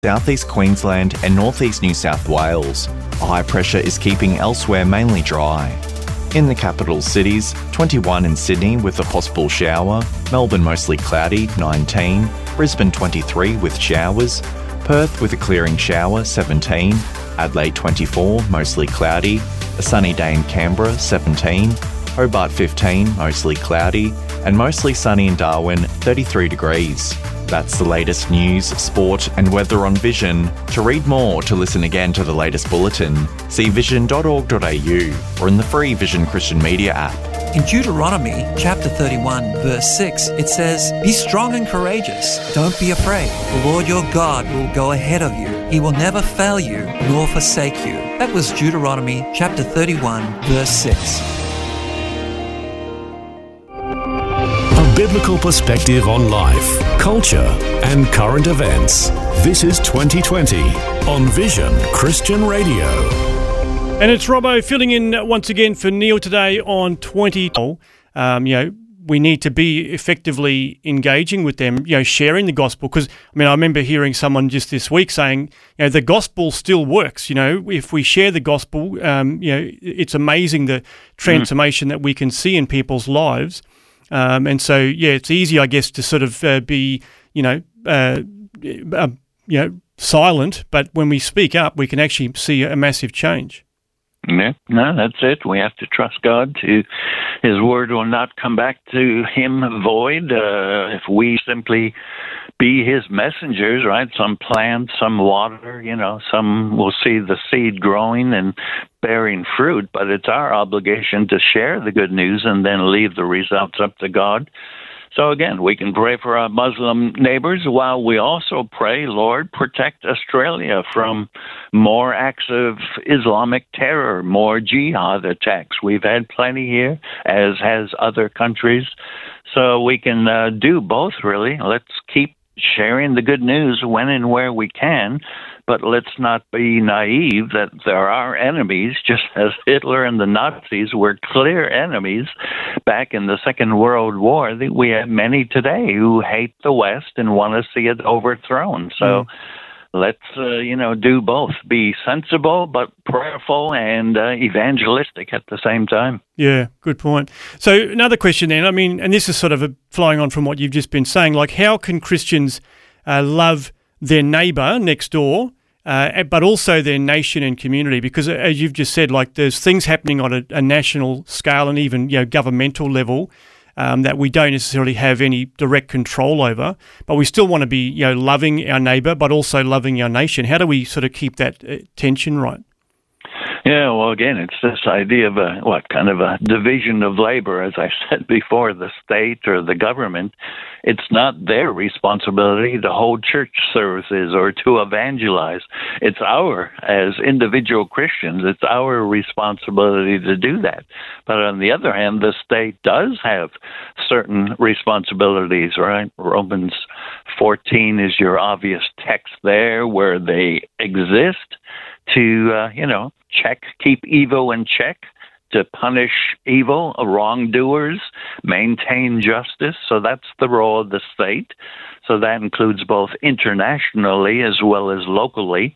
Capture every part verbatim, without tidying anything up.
Southeast Queensland and northeast New South Wales. A high pressure is keeping elsewhere mainly dry. In the capital cities, twenty-one in Sydney with a possible shower, Melbourne mostly cloudy, nineteen, Brisbane twenty-three with showers, Perth with a clearing shower, seventeen, Adelaide twenty-four, mostly cloudy, a sunny day in Canberra, seventeen, Hobart fifteen, mostly cloudy, and mostly sunny in Darwin, thirty-three degrees. That's the latest news, sport and weather on Vision. To read more or to listen again to the latest bulletin, see vision dot org dot a u or in the free Vision Christian Media app. In Deuteronomy chapter thirty-one verse six, it says, "Be strong and courageous. Don't be afraid. The Lord your God will go ahead of you. He will never fail you nor forsake you." That was Deuteronomy chapter thirty-one verse six. A biblical perspective on life, culture and current events. This is twenty twenty on Vision Christian Radio. And it's Robbo filling in once again for Neil today on twenty. Um, you know, we need to be effectively engaging with them, you know, sharing the gospel. Because, I mean, I remember hearing someone just this week saying, you know, the gospel still works. You know, if we share the gospel, um, you know, it's amazing the transformation mm. that we can see in people's lives. Um, and so, yeah, it's easy, I guess, to sort of uh, be, you know, uh, uh, you know, silent. But when we speak up, we can actually see a massive change. Yeah, no, that's it. We have to trust God. To His word will not come back to Him void. Uh, if we simply be His messengers, right? Some plant, some water, you know, some will see the seed growing and bearing fruit, but it's our obligation to share the good news and then leave the results up to God. So again, we can pray for our Muslim neighbors while we also pray, Lord, protect Australia from more acts of Islamic terror, more jihad attacks. We've had plenty here, as has other countries. So we can uh, do both, really. Let's keep sharing the good news when and where we can, but let's not be naive that there are enemies, just as Hitler and the Nazis were clear enemies back in the Second World War. We have many today who hate the West and want to see it overthrown. So mm. let's, uh, you know, do both. Be sensible, but prayerful and uh, evangelistic at the same time. Yeah, good point. So another question then, I mean, and this is sort of a, flowing on from what you've just been saying, like how can Christians uh, love their neighbour next door, uh, but also their nation and community? Because as you've just said, like there's things happening on a, a national scale and even, you know, governmental level um, that we don't necessarily have any direct control over, but we still want to be, you know, loving our neighbour, but also loving our nation. How do we sort of keep that uh, tension right? Yeah, well, again, it's this idea of a, what, kind of a division of labor, as I said before, the state or the government. It's not their responsibility to hold church services or to evangelize. It's our, as individual Christians, it's our responsibility to do that. But on the other hand, the state does have certain responsibilities, right? Romans fourteen is your obvious text there where they exist to, uh, you know, check, keep evil in check, to punish evil, wrongdoers, maintain justice. So that's the role of the state. So that includes both internationally as well as locally.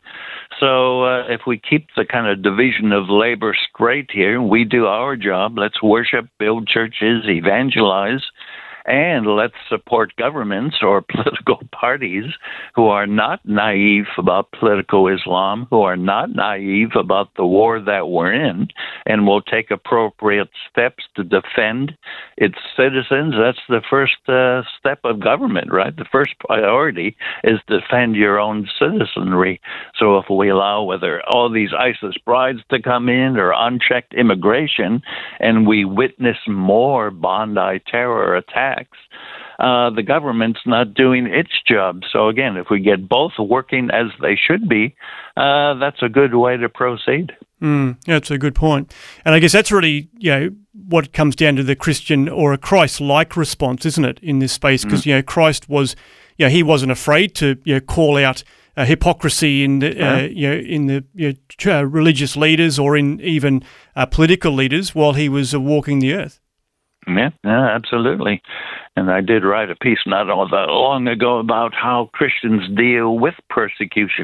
So uh, if we keep the kind of division of labor straight here, we do our job. Let's worship, build churches, evangelize, and let's support governments or political parties who are not naive about political Islam, who are not naive about the war that we're in, and will take appropriate steps to defend its citizens. That's the first uh, step of government, right? The first priority is defend your own citizenry. So if we allow whether all these ISIS brides to come in or unchecked immigration, and we witness more Bondi terror attacks, Uh, the government's not doing its job. So again, if we get both working as they should be, uh, that's a good way to proceed. Mm, yeah, that's a good point. And I guess that's really, you know, what comes down to the Christian or a Christ-like response, isn't it, in this space? Because, mm. you know, Christ was, you know, he wasn't afraid to, you know, call out uh, hypocrisy in the, uh, uh, you know, in the you know, uh, religious leaders or in even uh, political leaders while he was uh, walking the earth. Yeah, yeah, absolutely. And I did write a piece not all that long ago about how Christians deal with persecution.